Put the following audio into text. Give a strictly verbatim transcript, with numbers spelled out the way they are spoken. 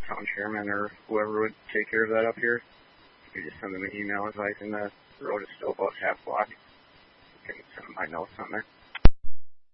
town chairman or whoever would take care of that up here. You just send them an email advising the road is still about half block. You can send them my notes on there.